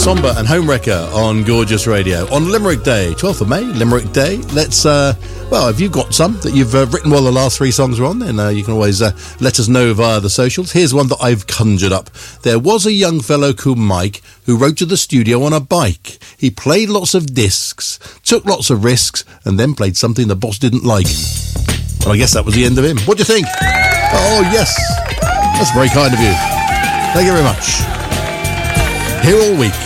Somber and Homewrecker on Gorgeous Radio. On Limerick Day, 12th of May, Limerick Day. Let's, well, if you've got some that you've written while the last three songs are on, then you can always let us know via the socials. Here's one that I've conjured up. There was a young fellow called Mike who wrote to the studio on a bike. He played lots of discs, took lots of risks, and then played something the boss didn't like. Well, I guess that was the end of him. What do you think? Oh, yes. That's very kind of you. Thank you very much. Here all week.